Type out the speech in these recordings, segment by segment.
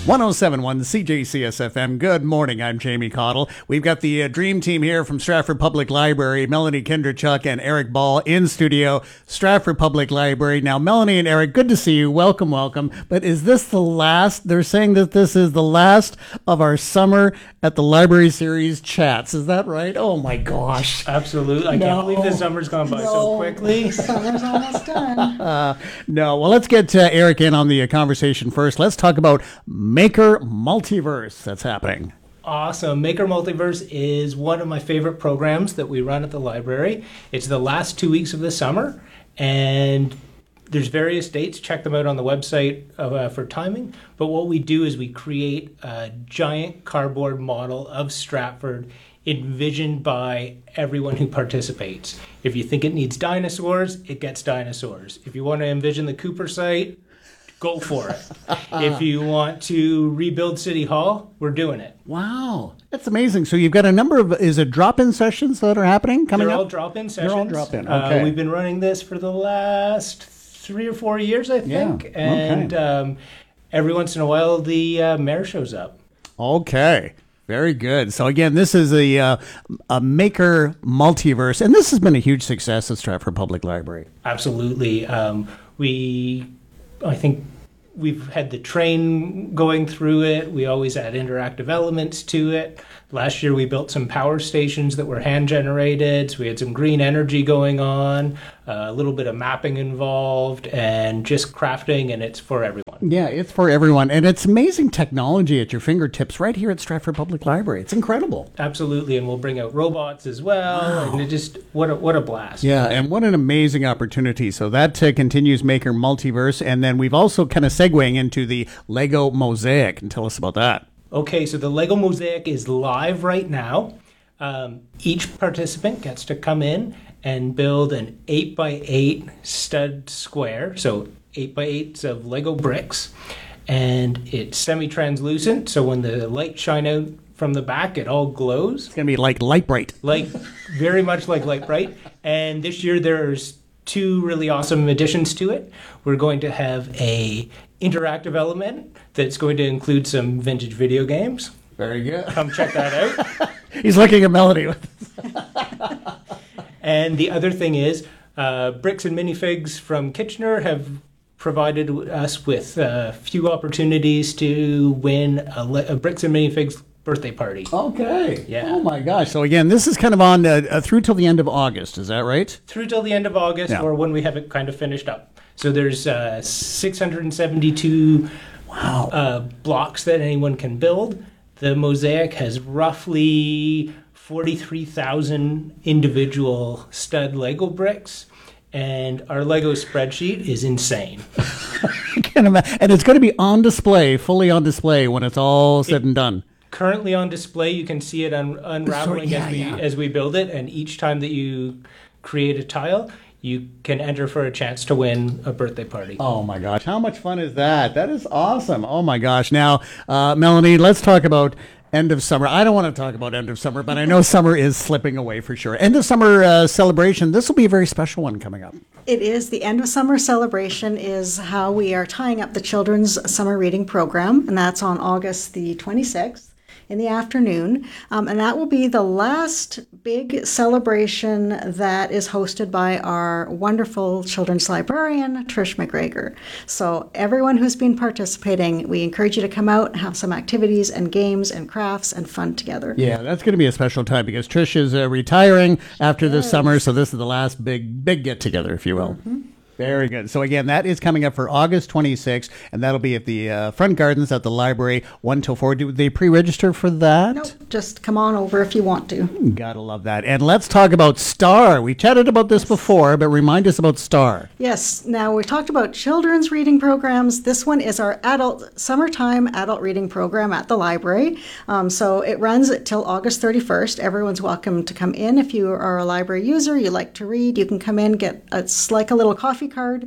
1071 CJCSFM. Good morning. I'm Jamie Cottle. We've got the dream team here from Stratford Public Library, Melanie Kinderchuk and Eric Ball in studio, Stratford Public Library. Now, Melanie and Eric, good to see you. Welcome, welcome. But is this the last? They're saying that this is the last of our summer at the library series chats. Is that right? Oh my gosh. Absolutely. I can't believe the summer's gone by so quickly. Summer's almost done. No. Well, let's get Eric in on the conversation first. Let's talk about Maker Multiverse that's happening. Awesome. Maker Multiverse is one of my favorite programs that we run at the library. It's the last 2 weeks of the summer, and there's various dates. Check them out on the website for timing. But what we do is we create a giant cardboard model of Stratford envisioned by everyone who participates. If you think it needs dinosaurs, it gets dinosaurs. If you want to envision the Cooper site, go for it. If you want to rebuild City Hall, we're doing it. Wow. That's amazing. So you've got a number of, is it drop-in sessions that are happening coming up? They're all drop-in sessions. They're all drop-in, okay. We've been running this for the last 3 or 4 years, I think. Yeah. And every once in a while, the mayor shows up. Okay. Very good. So again, this is a Maker Multiverse, and this has been a huge success at Stratford Public Library. Absolutely. I think we've had the train going through it. We always add interactive elements to it. Last year we built some power stations that were hand generated. So we had some green energy going on, a little bit of mapping involved, and just crafting, and it's for everyone. Yeah, it's for everyone. And it's amazing technology at your fingertips right here at Stratford Public Library. It's incredible. Absolutely. And we'll bring out robots as well. Wow. And it just, what a blast. Yeah, and what an amazing opportunity. So that continues Maker Multiverse. And then we've also kind of segueing into the Lego Mosaic. And tell us about that. Okay, so the Lego Mosaic is live right now. Each participant gets to come in and build an 8x8 stud square. So 8x8s of Lego bricks. And it's semi-translucent, so when the light shine out from the back, it all glows. It's going to be like Light-Brite. Very much like Light-Brite. And this year there's 2 really awesome additions to it. We're going to have a interactive element that's going to include some vintage video games. Very good. Come check that out. He's looking at Melody. And the other thing is, Bricks and Minifigs from Kitchener have provided us with a few opportunities to win a Bricks and Minifigs birthday party. Okay. Yeah. Oh my gosh. So again, this is kind of on through till the end of August. Is that right? Through till the end of August, or when we have it kind of finished up. So there's 672 blocks that anyone can build. The mosaic has roughly 43,000 individual stud Lego bricks, and our Lego spreadsheet is insane. I can't imagine. And it's going to be on display, fully on display when it's all said and done. Currently on display, you can see it unraveling as we build it, and each time that you create a tile, you can enter for a chance to win a birthday party. Oh my gosh, how much fun is that? That is awesome. Oh my gosh. Now, Melanie, let's talk about end of summer. I don't want to talk about end of summer, but I know summer is slipping away for sure. End of summer celebration. This will be a very special one coming up. It is. The end of summer celebration is how we are tying up the children's summer reading program, and that's on August the 26th. In the afternoon, and that will be the last big celebration that is hosted by our wonderful children's librarian, Trish McGregor. So everyone who's been participating, we encourage you to come out and have some activities and games and crafts and fun together. Yeah, that's going to be a special time because Trish is retiring after this summer, so this is the last big get-together, if you will. Mm-hmm. Very good. So again, that is coming up for August 26th, and that'll be at the front gardens at the library, 1 till 4. Do they pre-register for that? Nope. Just come on over if you want to. Gotta love that. And let's talk about STAR. We chatted about this before, but remind us about STAR. Yes. Now, we talked about children's reading programs. This one is our summertime adult reading program at the library. So it runs till August 31st. Everyone's welcome to come in. If you are a library user, you like to read, you can come in, it's like a little coffee card.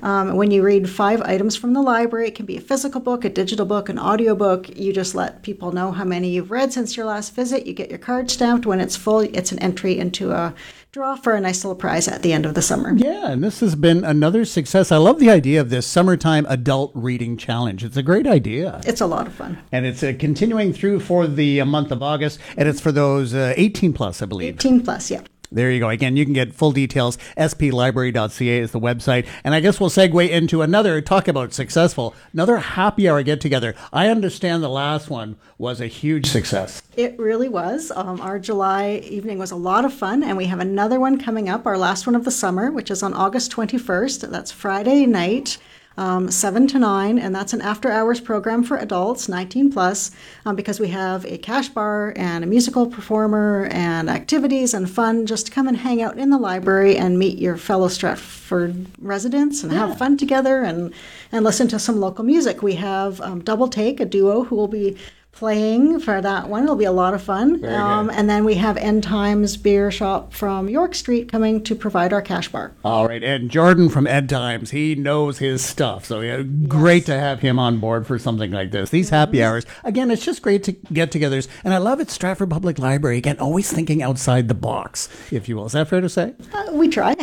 When you read 5 items from the library, it can be a physical book, a digital book, an audio book. You just let people know how many you've read since your last visit. You get your card stamped. When it's full, it's an entry into a draw for a nice little prize at the end of the summer. Yeah, and this has been another success. I love the idea of this summertime adult reading challenge. It's a great idea. It's a lot of fun. And it's continuing through for the month of August, and it's for those 18 plus, I believe. 18 plus, yeah. There you go. Again, you can get full details. splibrary.ca is the website. And I guess we'll segue into talk about successful, another happy hour get together. I understand the last one was a huge success. It really was. Our July evening was a lot of fun, and we have another one coming up, our last one of the summer, which is on August 21st. That's Friday night. 7 to 9, and that's an after-hours program for adults, 19 plus, because we have a cash bar and a musical performer and activities and fun. Just come and hang out in the library and meet your fellow Stratford residents and have fun together and listen to some local music. We have Double Take, a duo who will be playing for that one. It'll be a lot of fun. And then we have End Times Beer Shop from York Street coming to provide our cash bar. All right. And Jordan from End Times, he knows his stuff. So yeah, great to have him on board for something like this. These happy hours, again, it's just great to get-togethers. And I love it, Stratford Public Library, again, always thinking outside the box, if you will. Is that fair to say? We try.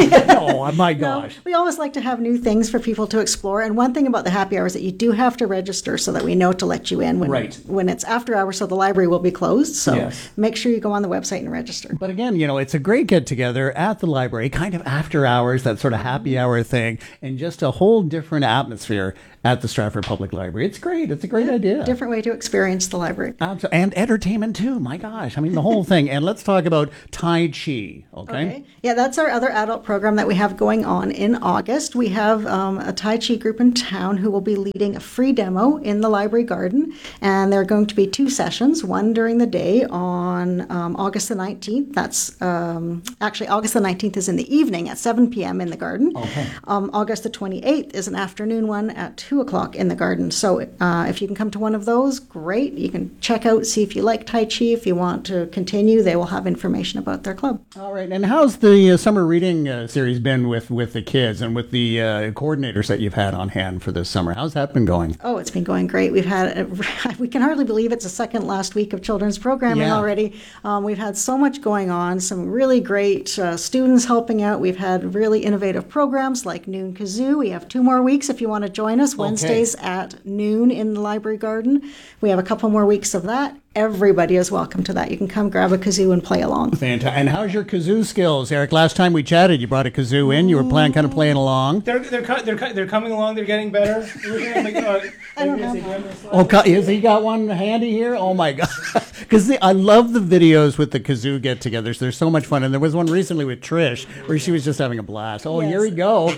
Oh, my gosh. No, we always like to have new things for people to explore. And one thing about the happy hours is that you do have to register so that we know to let you in when it's after hours, so the library will be closed. So make sure you go on the website and register. But again, it's a great get-together at the library, kind of after hours, that sort of happy hour thing, and just a whole different atmosphere at the Stratford Public Library. It's great. It's a great idea. Different way to experience the library. And entertainment, too. My gosh. I mean, the whole thing. And let's talk about Tai Chi, okay? Yeah, that's our other adult program that we have going on in August. We have a Tai Chi group in town who will be leading a free demo in the library garden. And there are going to be 2 sessions, one during the day on August the 19th. That's actually August the 19th is in the evening at 7 p.m. in the garden. Okay. August the 28th is an afternoon one at 2 o'clock in the garden. So if you can come to one of those, great. You can check out, see if you like Tai Chi. If you want to continue, they will have information about their club. All right. And how's the summer reading series been with the kids and with the coordinators that you've had on hand for this summer? How's that been going? Oh, it's been going great. We can hardly believe it's the second last week of children's programming already. We've had so much going on, some really great students helping out. We've had really innovative programs like Noon Kazoo. We have 2 more weeks if you want to join us. Wednesdays at noon in the library garden. We have a couple more weeks of that. Everybody is welcome to that. You can come grab a kazoo and play along. Fantastic. And how's your kazoo skills, Eric? Last time we chatted, you brought a kazoo in. You were kind of playing along. They're coming along. They're getting better. Has he got one handy here? Oh my God! Because I love the videos with the kazoo get-togethers. They're so much fun. And there was one recently with Trish where she was just having a blast. Oh, Here we go.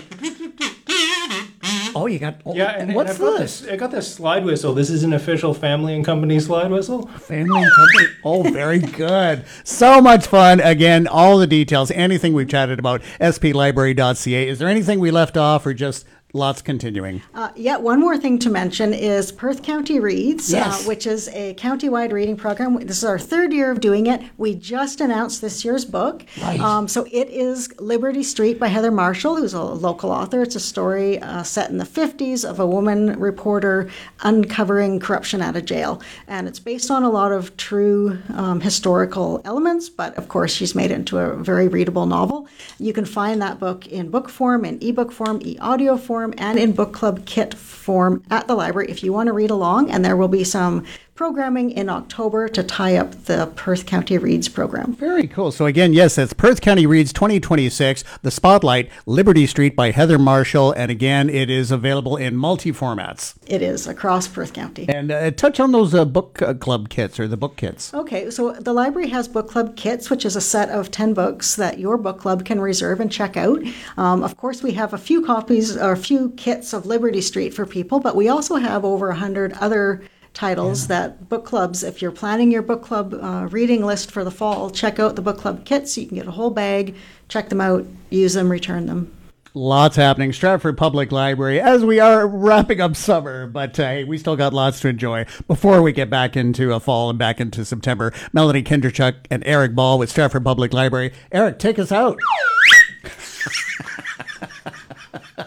Oh, you got... Oh, and what's this? I got this slide whistle. This is an official Family and Company slide whistle. Family and Company. Oh, very good. So much fun. Again, all the details, anything we've chatted about, splibrary.ca. Is there anything we left off or just... lots continuing? One more thing to mention is Perth County Reads, yes. Which is a county-wide reading program. This is our 3rd year of doing it. We just announced this year's book. Right. So it is Liberty Street by Heather Marshall, who's a local author. It's a story set in the 50s of a woman reporter uncovering corruption at a jail. And it's based on a lot of true historical elements, but of course she's made it into a very readable novel. You can find that book in book form, in ebook form, e-audio form, and in book club kit form at the library if you want to read along, and there will be some programming in October to tie up the Perth County Reads program. Very cool. So again, yes, that's Perth County Reads 2026, The Spotlight, Liberty Street by Heather Marshall, and again, it is available in multi-formats. It is across Perth County. And touch on those book club kits or the book kits. Okay, so the library has book club kits, which is a set of 10 books that your book club can reserve and check out. Of course, we have a few copies or a few kits of Liberty Street for people, but we also have over 100 other titles that book clubs, if you're planning your book club reading list for the fall, check out the book club kits. You can get a whole bag, check them out, use them, return them. Lots happening. Stratford Public Library as we are wrapping up summer, but hey, we still got lots to enjoy before we get back into a fall and back into September. Melanie Kinderchuk and Eric Ball with Stratford Public Library. Eric, take us out.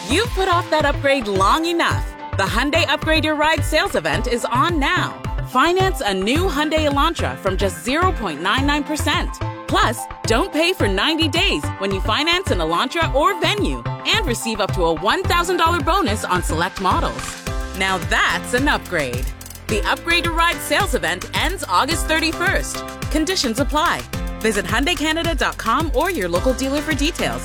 You've put off that upgrade long enough. The Hyundai Upgrade Your Ride sales event is on now. Finance a new Hyundai Elantra from just 0.99%. Plus, don't pay for 90 days when you finance an Elantra or Venue and receive up to a $1,000 bonus on select models. Now that's an upgrade. The Upgrade Your Ride sales event ends August 31st. Conditions apply. Visit HyundaiCanada.com or your local dealer for details.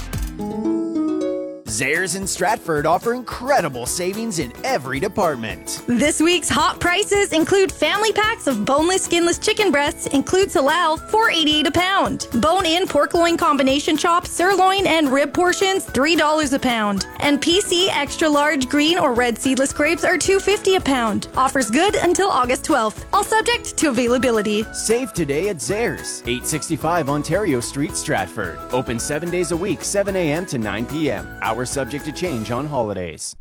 Zehrs in Stratford offer incredible savings in every department. This week's hot prices include family packs of boneless, skinless chicken breasts, includes halal, $4.88 a pound. Bone-in pork loin combination chops, sirloin, and rib portions, $3 a pound. And PC extra large green or red seedless grapes are $2.50 a pound. Offers good until August 12th. All subject to availability. Save today at Zehrs, 865 Ontario Street, Stratford. Open 7 days a week, 7 a.m. to 9 p.m. Hours subject to change on holidays.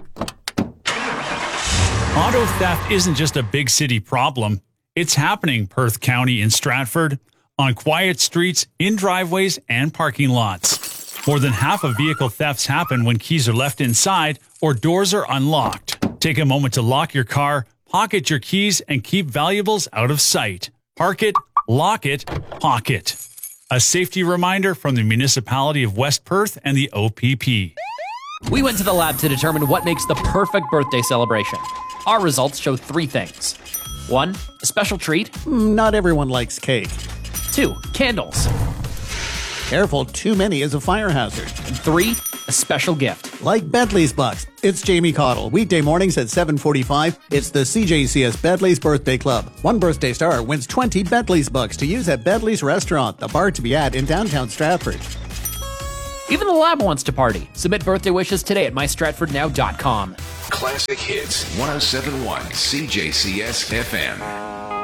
Auto theft isn't just a big city problem. It's happening Perth County in Stratford, on quiet streets, in driveways, and parking lots. More than half of vehicle thefts happen when keys are left inside or doors are unlocked. Take a moment to lock your car, pocket your keys, and keep valuables out of sight. Park it, lock it, pocket. A safety reminder from the municipality of West Perth and the OPP. We went to the lab to determine what makes the perfect birthday celebration. Our results show 3 things. 1, a special treat. Not everyone likes cake. 2, candles. Careful, too many is a fire hazard. And 3, a special gift. Like Bedley's Bucks. It's Jamie Cottle. Weekday mornings at 7:45. It's the CJCS Bedley's Birthday Club. One birthday star wins 20 Bedley's Bucks to use at Bedley's Restaurant, the bar to be at in downtown Stratford. Even the lab wants to party. Submit birthday wishes today at mystratfordnow.com. Classic Hits 107.1 CJCS FM.